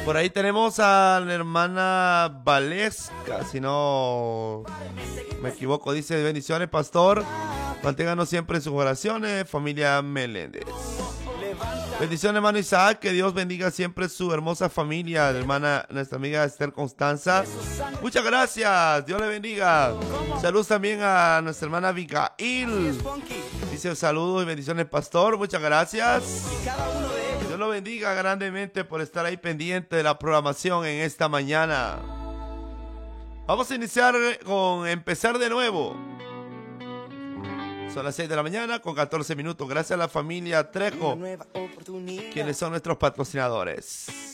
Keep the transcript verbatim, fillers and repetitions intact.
Por ahí tenemos a la hermana Valesca, si no me equivoco, dice: bendiciones, pastor. Manténganos siempre en sus oraciones, familia Meléndez. Bendiciones, hermano Isaac, que Dios bendiga siempre su hermosa familia, la hermana, nuestra amiga Esther Constanza. Muchas gracias, Dios le bendiga. Saludos también a nuestra hermana Abigail. Dice: saludos y bendiciones, pastor. Muchas gracias. Dios lo bendiga grandemente por estar ahí pendiente de la programación en esta mañana. Vamos a iniciar con empezar de nuevo. Son las seis de la mañana con catorce minutos. Gracias a la familia Trejo, quienes son nuestros patrocinadores.